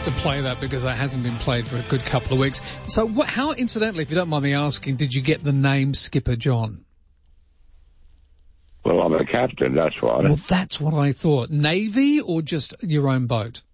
have to play that because it hasn't been played for a good couple of weeks. So how, incidentally, if you don't mind me asking, did you get the name Skipper John? Well, I'm a captain, that's why. Well, that's what I thought. Navy or just your own boat?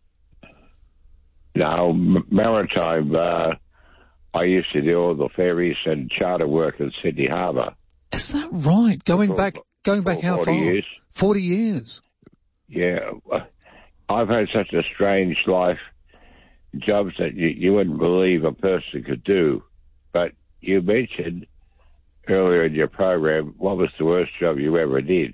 No, maritime. I used to do all the ferries and charter work in Sydney Harbour. Is that right? Going back how far? 40 years. 40 years. Yeah. I've had such a strange life, jobs that you wouldn't believe a person could do. But you mentioned earlier in your program, what was the worst job you ever did?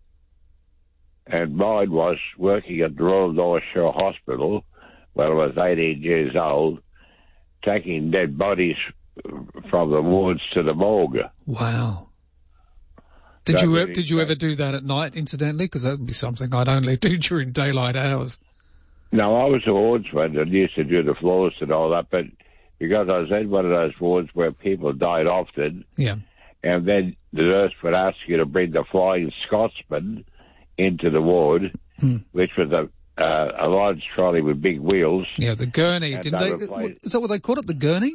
And mine was working at the Royal North Shore Hospital when I was 18 years old, taking dead bodies from the wards to the morgue. Wow. Did you ever do that at night, incidentally? Because that would be something I'd only do during daylight hours. No, I was a wardsman and used to do the floors and all that, but because I was in one of those wards where people died often, yeah, and then the nurse would ask you to bring the Flying Scotsman into the ward, which was a large trolley with big wheels. Yeah, the gurney. Didn't they? Is that what they called it, the gurney?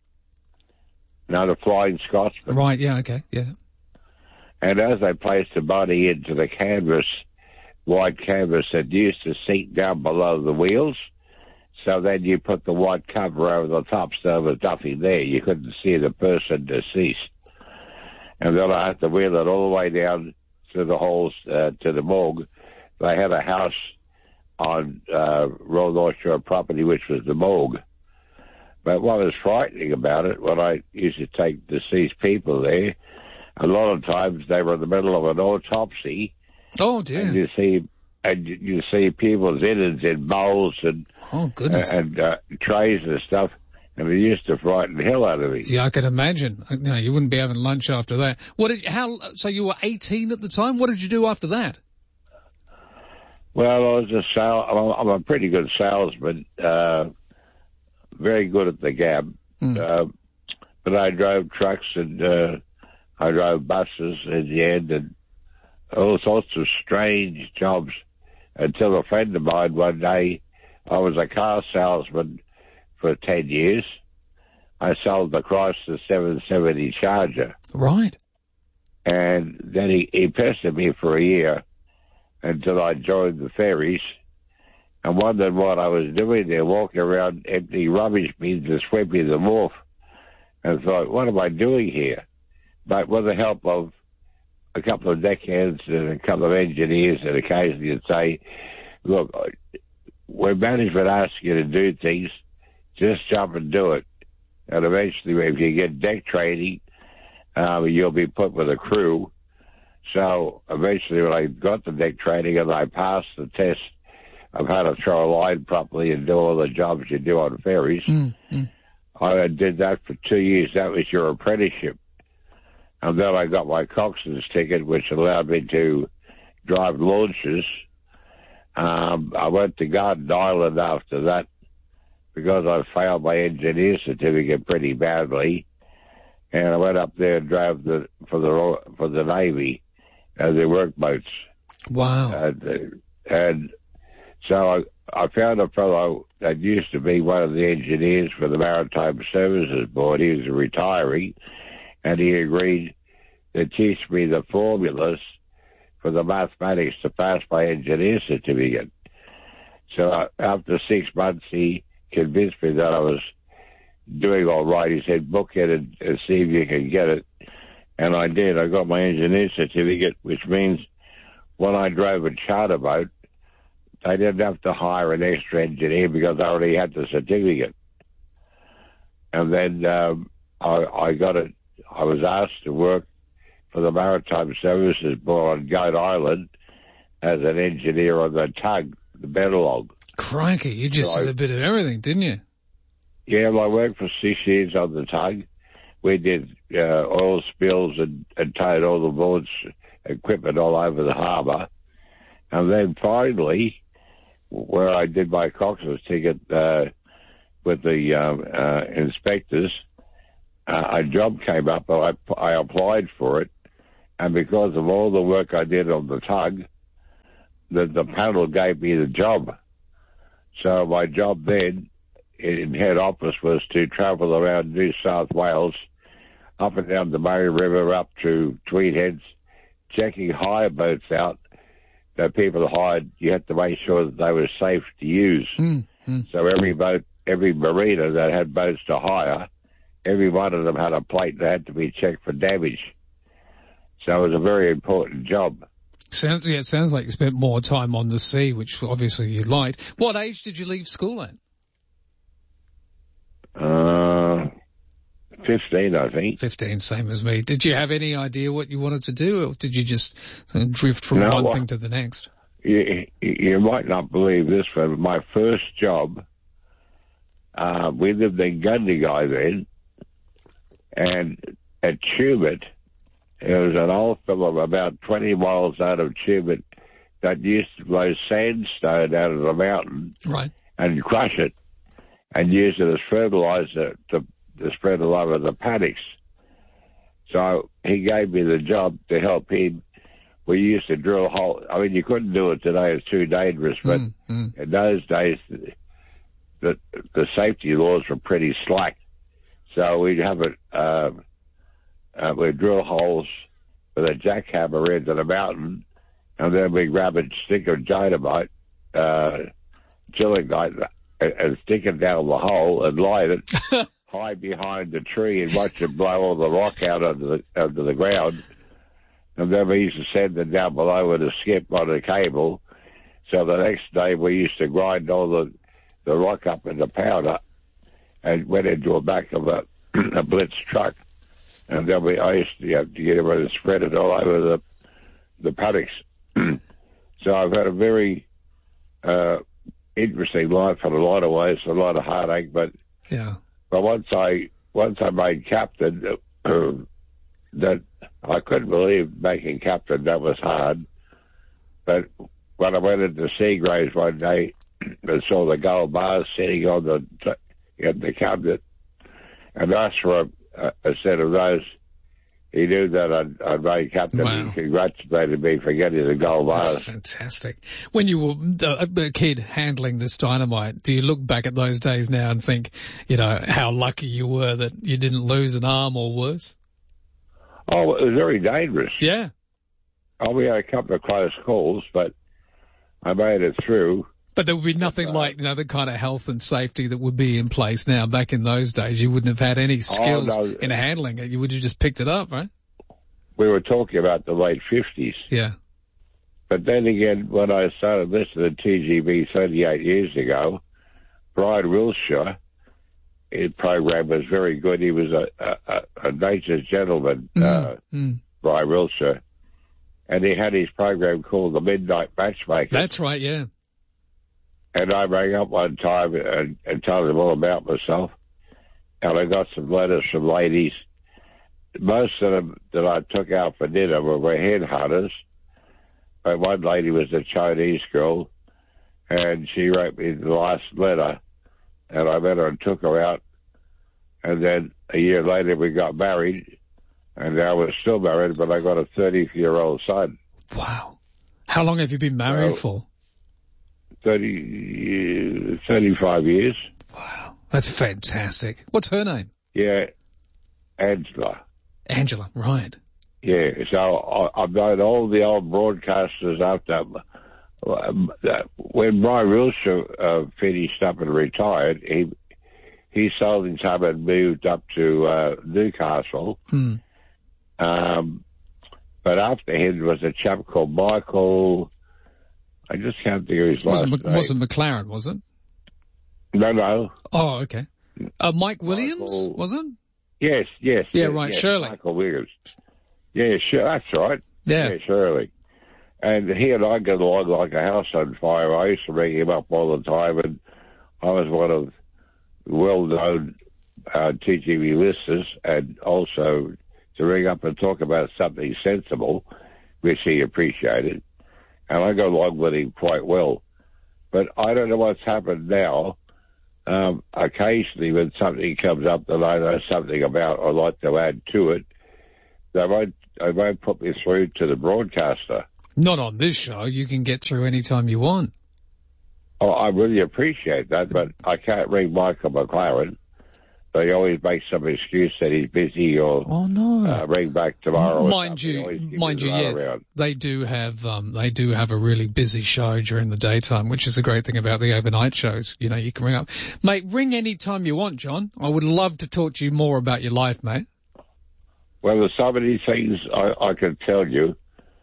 No, the Flying Scotsman. Right, yeah, okay, yeah. And as they placed the body into the canvas, white canvas that used to sink down below the wheels, so then you put the white cover over the top so there was nothing there. You couldn't see the person deceased. And then I had to wheel it all the way down through the halls to the morgue. They had a house on Royal North Shore property, which was the morgue. But what was frightening about it, when I used to take deceased people there, a lot of times they were in the middle of an autopsy. Oh dear! And you see people's innards in bowls and and trays and stuff, and it used to frighten the hell out of me. Yeah, I can imagine. No, you wouldn't be having lunch after that. So you were 18 at the time. What did you do after that? Well, I was I'm a pretty good salesman, very good at the gab, but I drove trucks and I drove buses in the end and all sorts of strange jobs until a friend of mine one day, I was a car salesman for 10 years. I sold the Chrysler 770 Charger. Right. And then he pestered me for a year until I joined the ferries and wondered what I was doing there, walking around empty rubbish bins and sweeping them off, and thought, what am I doing here? But with the help of a couple of deckhands and a couple of engineers, and occasionally you'd say, look, when management asks you to do things, just jump and do it. And eventually, if you get deck training, you'll be put with a crew. So eventually, when I got the deck training and I passed the test of how to throw a line properly and do all the jobs you do on ferries, I did that for 2 years. That was your apprenticeship. And then I got my coxswain's ticket, which allowed me to drive launches. I went to Garden Island after that because I failed my engineer certificate pretty badly. And I went up there and drove for the Navy as their workboats. Wow. And so I found a fellow that used to be one of the engineers for the Maritime Services Board. He was retiring, and he agreed to teach me the formulas for the mathematics to pass my engineer certificate. So after 6 months, he convinced me that I was doing all right. He said, book it and see if you can get it. And I did. I got my engineer certificate, which means when I drove a charter boat, I didn't have to hire an extra engineer because I already had the certificate. And then I got it. I was asked to work for the Maritime Services Board on Goat Island as an engineer on the tug, the Benelong. Crikey, you just did a bit of everything, didn't you? Yeah, well, I worked for 6 years on the tug. We did oil spills and towed all the boats, equipment all over the harbour. And then finally, where I did my coxswain's ticket with the inspectors, a job came up, and I applied for it. And because of all the work I did on the tug, the panel gave me the job. So my job then in head office was to travel around New South Wales, up and down the Murray River, up to Tweed Heads, checking hire boats out that people hired. You had to make sure that they were safe to use. So every boat, every marina that had boats to hire, every one of them had a plate that had to be checked for damage. So it was a very important job. It sounds like you spent more time on the sea, which obviously you liked. What age did you leave school at? 15, I think. 15, same as me. Did you have any idea what you wanted to do, or did you just drift from one thing to the next? You might not believe this, but my first job, we lived in Gundagai then, and at Tumut, there was an old fellow about 20 miles out of Tumut that used to blow sandstone out of the mountain, right, and crush it and use it as fertilizer to spread all over the paddocks. So he gave me the job to help him. We used to drill holes. I mean, you couldn't do it today; it's too dangerous. But in those days, the safety laws were pretty slack. So we'd have it. We'd drill holes with a jackhammer into the mountain, and then we'd grab a stick of dynamite, gillingite, and stick it down the hole and light it, hide behind the tree and watch it blow all the rock out under the ground. And then we used to send it down below with a skip on a cable. So the next day we used to grind all the rock up into powder and went into the back of a blitz truck. And then I used to have to get everyone to spread it all over the paddocks. So I've had a very interesting life in a lot of ways, a lot of heartache. But once I made captain, that I couldn't believe making captain. That was hard. But when I went into Seagraves one day and saw the gold bars sitting on the cabinet and asked for a set of those, he knew that I'd made captain. Wow. He congratulated me for getting the gold bars. That's fantastic. When you were a kid handling this dynamite, do you look back at those days now and think, how lucky you were that you didn't lose an arm or worse? Oh, it was very dangerous. Yeah. Oh, we had a couple of close calls, but I made it through. But there would be nothing like, the kind of health and safety that would be in place now. Back in those days, you wouldn't have had any skills in handling it. You would have just picked it up, right? We were talking about the late 50s. Yeah. But then again, when I started listening to TGB 38 years ago, Brian Wilshire, his program was very good. He was a nature's gentleman, Brian Wilshire. And he had his program called The Midnight Matchmaker. That's right, yeah. And I rang up one time and told them all about myself. And I got some letters from ladies. Most of them that I took out for dinner were headhunters. But one lady was a Chinese girl, and she wrote me the last letter. And I met her and took her out. And then a year later we got married. And now we're still married, but I got a 30-year-old son. Wow. How long have you been married for? 35 years. Wow. That's fantastic. What's her name? Yeah, Angela. Angela, right. Yeah, so I've known all the old broadcasters after. When Brian Wilshire finished up and retired, he sold his home and moved up to Newcastle. But after him was a chap called Michael. I just can't think of his last name. Wasn't McLaren, was it? No. Oh, okay. Mike Williams, was it? Yes. Yeah, right, yes, Shirley. Michael Williams. Yeah, sure, that's right. Yeah, Shirley. And he and I got along like a house on fire. I used to ring him up all the time, and I was one of the well-known TGV listeners, and also to ring up and talk about something sensible, which he appreciated. And I got along with him quite well. But I don't know what's happened now. Occasionally when something comes up that I know something about or like to add to it, they won't put me through to the broadcaster. Not on this show. You can get through any time you want. Oh, I really appreciate that, but I can't ring Michael McLaren. So he always makes some excuse that he's busy or ring back tomorrow. Mind you, yeah, they do have a really busy show during the daytime, which is a great thing about the overnight shows. You know, you can ring up, mate. Ring any time you want, John. I would love to talk to you more about your life, mate. Well, there's so many things I could tell you.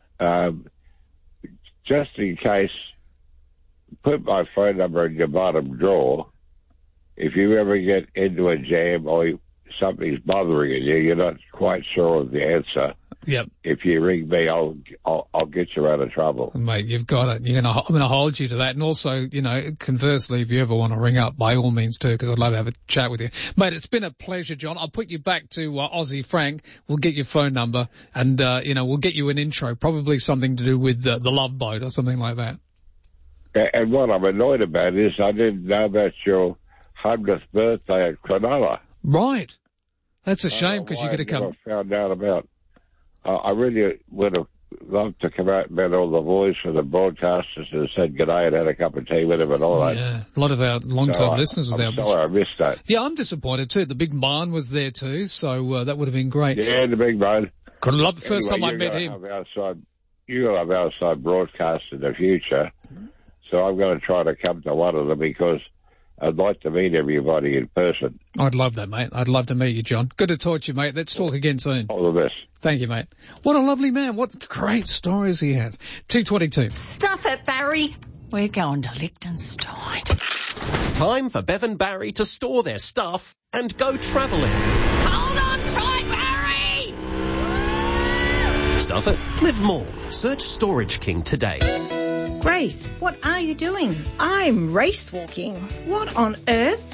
Just in case, put my phone number in your bottom drawer. If you ever get into a jam or something's bothering you, you're not quite sure of the answer. Yep. If you ring me, I'll get you out of trouble. Mate, you've got it. I'm going to hold you to that. And also, conversely, if you ever want to ring up, by all means too, because I'd love to have a chat with you. Mate, it's been a pleasure, John. I'll put you back to Aussie Frank. We'll get your phone number and, we'll get you an intro, probably something to do with the Love Boat or something like that. And what I'm annoyed about is I didn't know about your 100th birthday at Cronulla. Right. That's a shame because you could have come. I found out about. I really would have loved to come out and met all the boys from the broadcasters and said good day and had a cup of tea with them and all that. Yeah, a lot of our long-term listeners were there. I'm sorry I missed that. Yeah, I'm disappointed too. The big man was there too, so that would have been great. Yeah, the big man. Could have loved the first time I met him. You'll have outside broadcasts in the future, so I'm going to try to come to one of them because I'd like to meet everybody in person. I'd love that, mate. I'd love to meet you, John. Good to talk to you, mate. Let's talk again soon. All the best. Thank you, mate. What a lovely man. What great stories he has. 2:22. Stuff it, Barry. We're going to Liechtenstein. Time for Bev and Barry to store their stuff and go travelling. Hold on tight, Barry! Stuff it. Live more. Search Storage King today. Grace, what are you doing? I'm race walking. What on earth?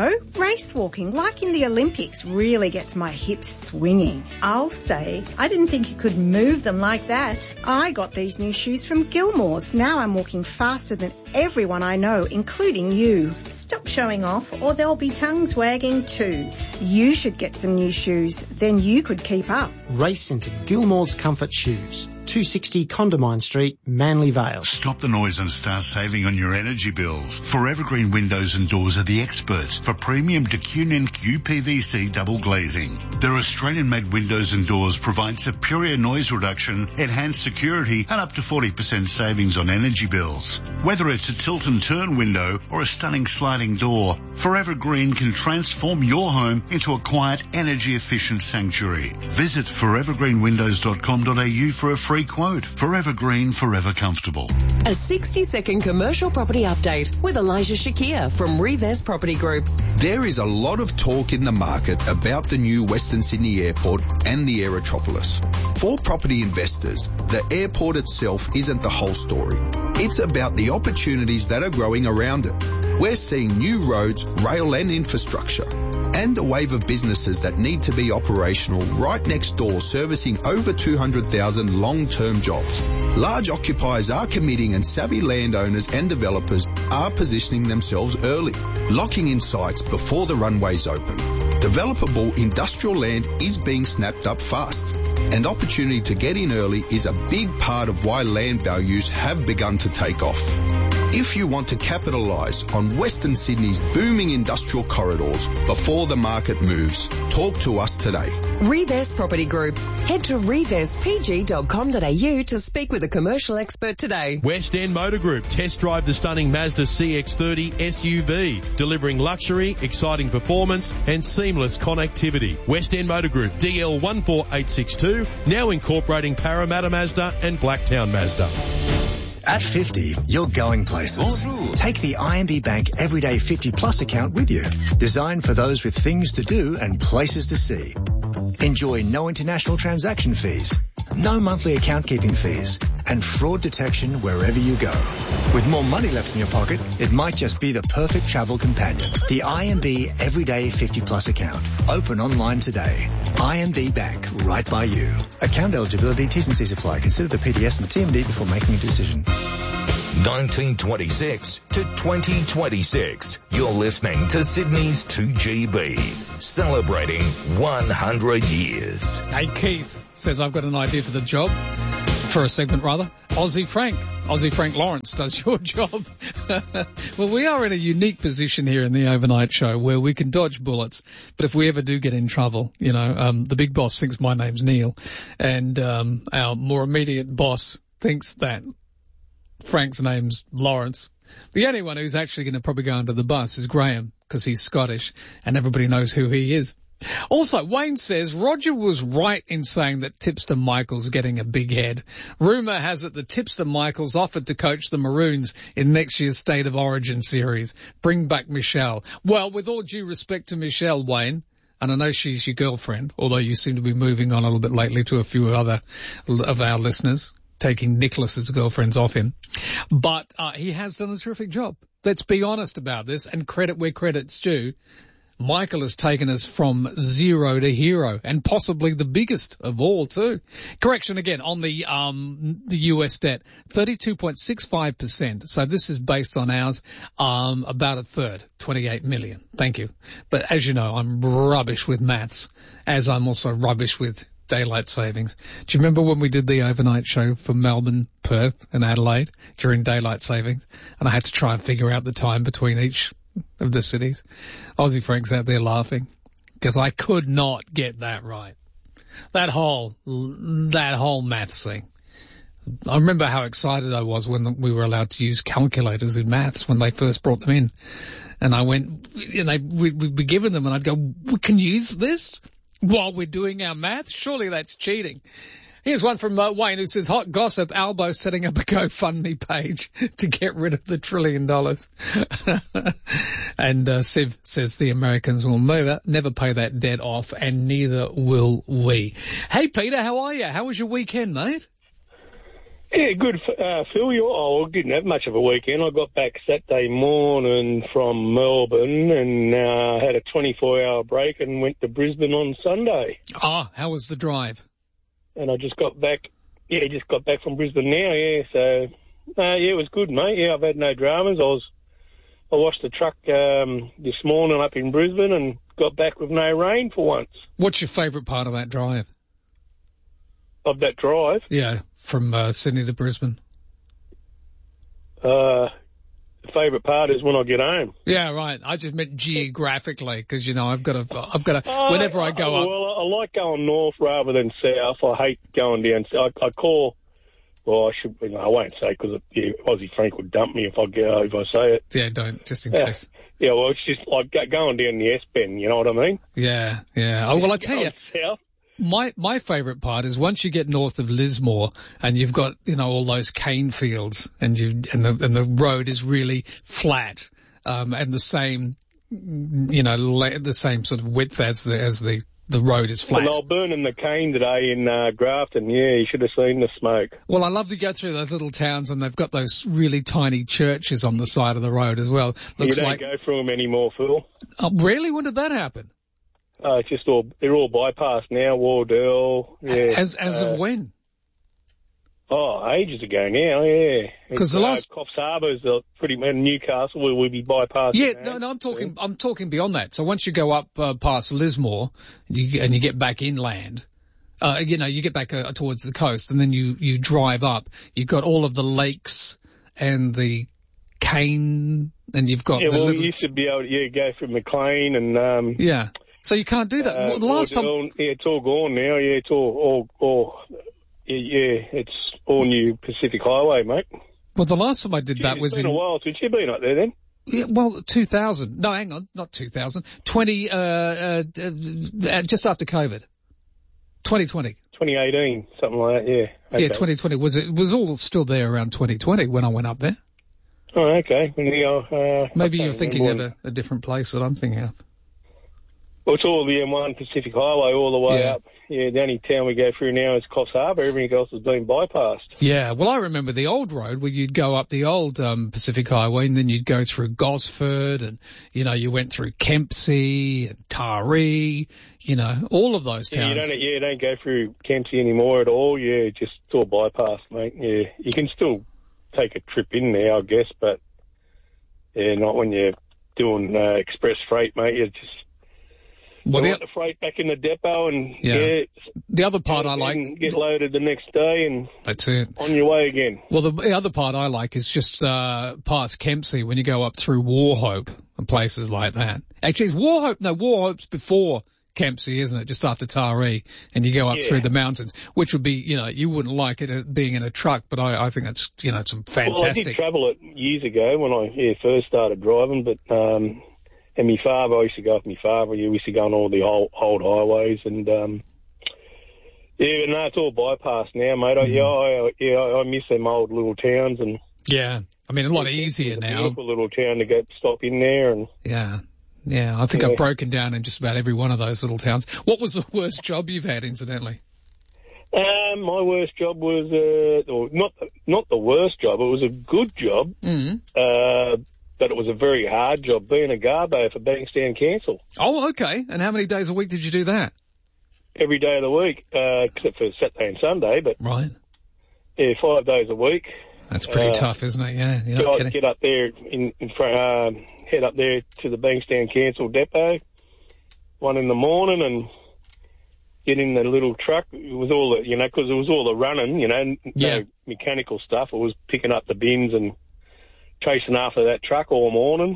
Race walking, like in the Olympics, really gets my hips swinging. I'll say, I didn't think you could move them like that. I got these new shoes from Gilmore's. Now I'm walking faster than everyone I know, including you. Stop showing off or there'll be tongues wagging too. You should get some new shoes, then you could keep up. Race into Gilmore's Comfort Shoes. 260 Condamine Street, Manly Vale. Stop the noise and start saving on your energy bills. Forever Green Windows and Doors are the experts for premium Decunin QPVC double glazing. Their Australian-made windows and doors provide superior noise reduction, enhanced security, and up to 40% savings on energy bills. Whether it's a tilt and turn window or a stunning sliding door, Forever Green can transform your home into a quiet, energy-efficient sanctuary. Visit forevergreenwindows.com.au for a free quote. Forever Green, forever comfortable. A 60-second commercial property update with Elijah Shakir from Reves Property Group. There is a lot of talk in the market about the new Western Sydney Airport and the Aerotropolis. For property investors, the airport itself isn't the whole story. It's about the opportunities that are growing around it. We're seeing new roads, rail and infrastructure, and a wave of businesses that need to be operational right next door, servicing over 200,000 long-term jobs. Large occupiers are committing and savvy landowners and developers are positioning themselves early, locking in sites before the runways open. Developable industrial land is being snapped up fast, and opportunity to get in early is a big part of why land values have begun to take off. If you want to capitalise on Western Sydney's booming industrial corridors before the market moves, talk to us today. Reves Property Group. Head to revespg.com.au to speak with a commercial expert today. West End Motor Group. Test drive the stunning Mazda CX-30 SUV, delivering luxury, exciting performance and seamless connectivity. West End Motor Group, DL 14862, now incorporating Parramatta Mazda and Blacktown Mazda. At 50, you're going places. Bonjour. Take the IMB Bank Everyday 50 Plus account with you. Designed for those with things to do and places to see. Enjoy no international transaction fees, no monthly account keeping fees, and fraud detection wherever you go. With more money left in your pocket, it might just be the perfect travel companion. The IMB Everyday 50 Plus account. Open online today. IMB Bank, right by you. Account eligibility, T's and C's apply. Consider the PDS and TMD before making a decision. 1926 to 2026. You're listening to Sydney's 2GB, celebrating 100 years. Hey, Keith says, I've got an idea for the job, for a segment rather. Aussie Frank Lawrence does your job. Well, we are in a unique position here in the overnight show where we can dodge bullets, but if we ever do get in trouble, the big boss thinks my name's Neil, and our more immediate boss thinks that Frank's name's Lawrence. The only one who's actually going to probably go under the bus is Graham, because he's Scottish, and everybody knows who he is. Also, Wayne says Roger was right in saying that Tipster Michael's getting a big head. Rumour has it that Tipster Michael's offered to coach the Maroons in next year's State of Origin series. Bring back Michelle. Well, with all due respect to Michelle, Wayne, and I know she's your girlfriend, although you seem to be moving on a little bit lately to a few other of our listeners, taking Nicholas's girlfriends off him. But he has done a terrific job. Let's be honest about this, and credit where credit's due. Michael has taken us from zero to hero, and possibly the biggest of all too. Correction again on the US debt, 32.65%. So this is based on ours, about a third, 28 million. Thank you. But as you know, I'm rubbish with maths, as I'm also rubbish with daylight savings. Do you remember when we did the overnight show for Melbourne, Perth and Adelaide during daylight savings? And I had to try and figure out the time between each of the cities. Aussie Frank's out there laughing because I could not get that right. That whole maths thing. I remember how excited I was when we were allowed to use calculators in maths when they first brought them in. And I went, we'd be given them and I'd go, we can use this while we're doing our maths? Surely that's cheating. Here's one from Wayne who says, hot gossip, Albo setting up a GoFundMe page to get rid of the $1 trillion. And Siv says the Americans will never pay that debt off, and neither will we. Hey, Peter, how are you? How was your weekend, mate? Yeah, good, Phil. I didn't have much of a weekend. I got back Saturday morning from Melbourne and had a 24-hour break and went to Brisbane on Sunday. Ah, how was the drive? And I just got back from Brisbane now, yeah. So, it was good, mate. Yeah, I've had no dramas. I washed the truck this morning up in Brisbane and got back with no rain for once. What's your favourite part of that drive? Of that drive? Yeah, from Sydney to Brisbane. The favourite part is when I get home. Yeah, right. I just meant geographically because, I've got to, whenever I go up. Well, I like going north rather than south. I hate going down south. I won't say because Aussie Frank would dump me if I say it. Yeah, don't, just in case. Yeah, well, it's just like going down the S-Bend, you know what I mean? Yeah. Oh, well, I tell you. South. My favourite part is once you get north of Lismore and you've got, all those cane fields and the road is really flat, and the same, the same sort of width as the road is flat. Well, they were burning the cane today in Grafton. Yeah, you should have seen the smoke. Well, I love to go through those little towns and they've got those really tiny churches on the side of the road as well. Looks you don't go through them anymore, Phil. Oh, really? When did that happen? It's just they're all bypassed now, Wardell. Yeah. As of when? Oh, ages ago now, yeah. Because the last Coffs Harbour's pretty much Newcastle will be bypassed. Yeah, no, I'm talking beyond that. So once you go up past Lismore and you get back inland, you get back towards the coast, and then you drive up. You've got all of the lakes and the cane, and you've got. Yeah, well, you used to be able to go from McLean and. Yeah. So you can't do that. Well, the last time. Yeah, it's all gone now. Yeah, it's all it's all new Pacific Highway, mate. Well, the last time I did that was in a while since you've been up there, then. Yeah, well, 2000. No, hang on, not 2000. 20. Just after COVID. 2020. 2018, something like that. Yeah. Okay. Yeah, 2020 was all still there around 2020 when I went up there. Oh, okay. Maybe you're thinking of a different place that I'm thinking of. Well, it's all the M1 Pacific Highway all the way up. Yeah, the only town we go through now is Coffs Harbour. Everything else has been bypassed. Yeah, well, I remember the old road where you'd go up the old Pacific Highway and then you'd go through Gosford and, you went through Kempsey and Taree, all of those towns. You don't go through Kempsey anymore at all. Yeah, just it's all bypassed, mate. Yeah, you can still take a trip in there, I guess, but, not when you're doing express freight, mate. You just... Well, the freight back in the depot and the other part I like, get loaded the next day and that's it. On your way again. Well, the other part I like is just past Kempsey when you go up through Warhope and places like that. Actually, it's Warhope's before Kempsey, isn't it? Just after Taree, and you go up through the mountains, which would be, you wouldn't like it being in a truck, but I think that's, some fantastic. Well, I did travel it years ago when I first started driving, but and my father, I used to go with my father. We used to go on all the old highways, and it's all bypassed now, mate. I miss them old little towns, and I mean a lot easier now. Beautiful little town to stop in there, and I think I've broken down in just about every one of those little towns. What was the worst job you've had, incidentally? My worst job was not the worst job. It was a good job. But it was a very hard job being a garbo for Bankstown Council. Oh, okay. And how many days a week did you do that? Every day of the week, except for Saturday and Sunday. But right. Yeah, 5 days a week. That's pretty tough, isn't it? Yeah. You're not kidding. Get up there in front, head up there to the Bankstown Council depot, 1 in the morning, and get in the little truck. It was all the, because it was all the running, no mechanical stuff. It was picking up the bins and chasing after that truck all morning.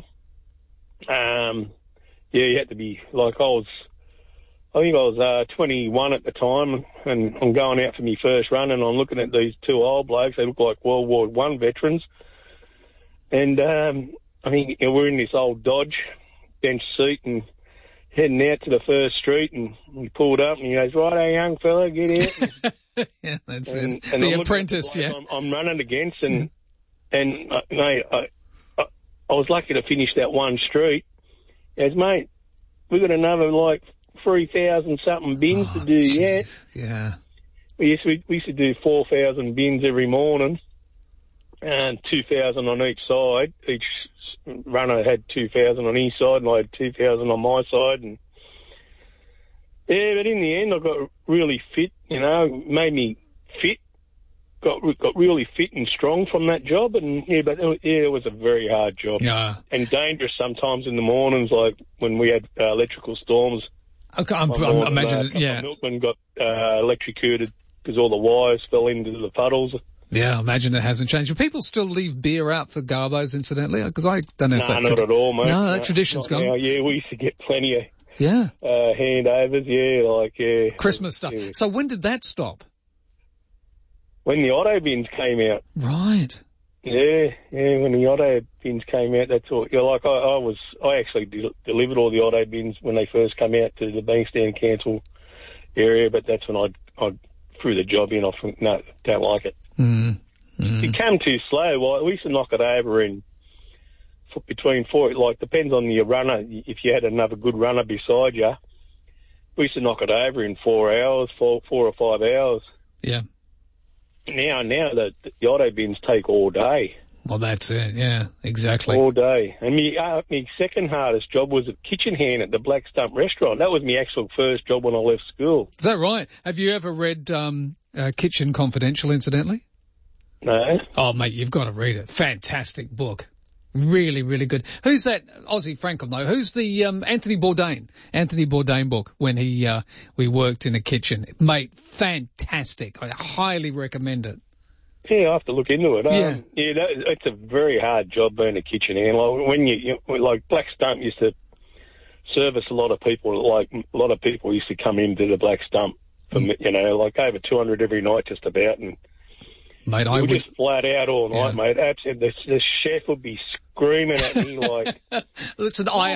You had to be like I think I was 21 at the time, and I'm going out for my first run, and I'm looking at these 2 old blokes. They look like World War I veterans, and I think we're in this old Dodge bench seat and heading out to the first street, and we pulled up, and he goes, "Right, young fella, get out." Yeah, that's it. And the apprentice, I'm running against, and mate, I was lucky to finish that one street. He goes, "Mate, we've got another 3,000 something bins to do yet." Yeah. We used to do 4,000 bins every morning, and 2,000 on each side. Each runner had 2,000 on each side, and I had 2,000 on my side. And but in the end, I got really fit. Made me fit. Got really fit and strong from that job, and it was a very hard job, and dangerous sometimes in the mornings, like when we had electrical storms. Okay, I'm imagining, The milkman got electrocuted because all the wires fell into the puddles. Yeah, I imagine it hasn't changed. Do people still leave beer out for garbos, incidentally? Because I don't know if that's... No, not at all, mate. No, that tradition's gone. Now. Yeah, we used to get plenty of handovers, Christmas stuff. Yeah. So when did that stop? When the auto bins came out. Right. Yeah, when the auto bins came out, that's all. I actually delivered all the auto bins when they first came out to the Bankstown Council area, but that's when I threw the job in. I thought, no, don't like it. It came too slow. Well, we used to knock it over in between 4, depends on your runner. If you had another good runner beside you, we used to knock it over in 4 hours, 4 or 5 hours. Yeah. Now the auto bins take all day. Well, that's it. Yeah, exactly. All day. And my second hardest job was a kitchen hand at the Black Stump restaurant. That was my actual first job when I left school. Is that right? Have you ever read Kitchen Confidential, incidentally? No. Oh, mate, you've got to read it. Fantastic book. Really, really good. Who's that? Aussie Frank will know. Who's the Anthony Bourdain book when we worked in a kitchen. Mate, fantastic. I highly recommend it. Yeah, I have to look into it. It's a very hard job being a kitchen hand. When Black Stump used to service a lot of people. A lot of people used to come into the Black Stump for over 200 every night, just about. And mate, we just flat out all night, mate. Absolutely, the chef would be screaming at me like. Listen, I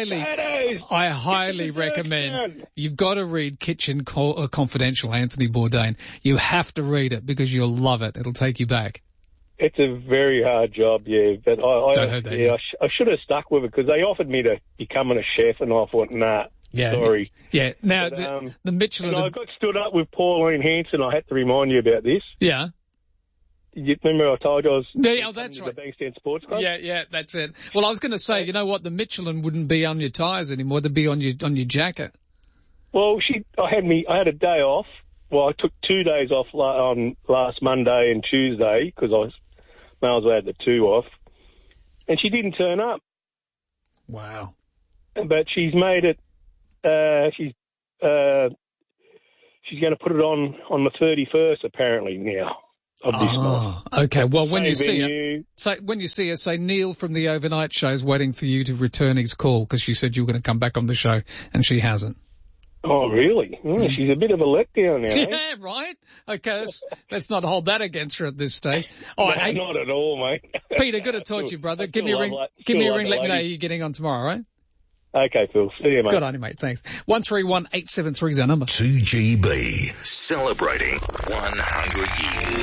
highly recommend. You've got to read Kitchen Confidential, Anthony Bourdain. You have to read it because you'll love it. It'll take you back. It's a very hard job, yeah. But I should have stuck with it because they offered me to becoming a chef, and I thought, nah. Yeah, sorry. Yeah. Now the Michelin. I got stood up with Pauline Hanson. I had to remind you about this. Yeah. You remember I told you I was that's right. The Bankstown Sports Club? Yeah, that's it. Well, I was going to say, you know what, the Michelin wouldn't be on your tyres anymore, they'd be on your jacket. Well, I had a day off. Well, I took 2 days off on last Monday and Tuesday because I may as well had the 2 off. And she didn't turn up. Wow. But she's made it she's going to put it on the 31st apparently now. Of this month. Okay. Well, when you see her, say Neil from the overnight show is waiting for you to return his call because she said you were going to come back on the show and she hasn't. Oh, really? She's a bit of a letdown now. Yeah, right. Okay, let's not hold that against her at this stage. All right, not at all, mate. Peter, good to talk to you, brother. Give me a ring. Let me know how you're getting on tomorrow, right? Okay, Phil. See you, mate. Good on you, mate. Thanks. 131873 is our number. 2GB, celebrating 100 years.